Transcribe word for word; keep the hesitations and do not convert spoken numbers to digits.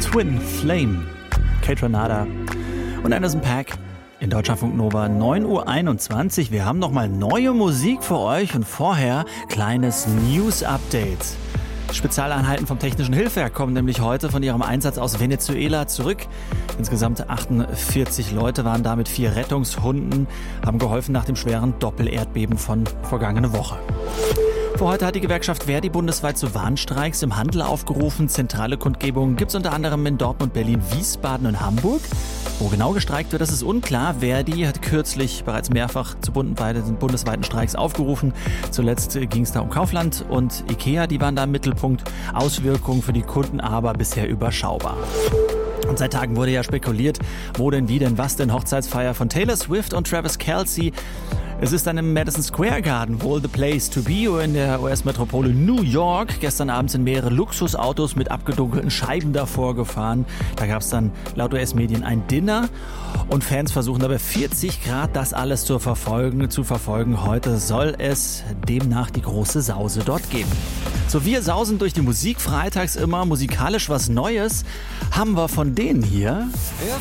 Twin Flame, Kate Renata und Anderson .Paak in Deutschlandfunk Nova neun Uhr einundzwanzig. Wir haben nochmal neue Musik für euch und vorher kleines News-Update. Spezialeinheiten vom Technischen Hilfswerk kommen nämlich heute von ihrem Einsatz aus Venezuela zurück. Insgesamt achtundvierzig Leute waren da mit vier Rettungshunden, haben geholfen nach dem schweren Doppelerdbeben von vergangene Woche. Für heute hat die Gewerkschaft Verdi bundesweit zu Warnstreiks im Handel aufgerufen. Zentrale Kundgebungen gibt es unter anderem in Dortmund, Berlin, Wiesbaden und Hamburg. Wo genau gestreikt wird, das ist unklar. Verdi hat kürzlich bereits mehrfach zu bundesweiten Streiks aufgerufen. Zuletzt ging es da um Kaufland und Ikea, die waren da im Mittelpunkt. Auswirkungen für die Kunden aber bisher überschaubar. Und seit Tagen wurde ja spekuliert, wo denn, wie denn, was denn, Hochzeitsfeier von Taylor Swift und Travis Kelce. Es ist dann im Madison Square Garden wohl the place to be in der U S-Metropole New York. Gestern Abend sind mehrere Luxusautos mit abgedunkelten Scheiben davor gefahren. Da gab es dann laut U S-Medien ein Dinner und Fans versuchen dabei vierzig Grad das alles zu verfolgen. Zu verfolgen. Heute soll es demnach die große Sause dort geben. So, wir sausen durch die Musik freitags immer. Musikalisch was Neues haben wir von denen hier. Wir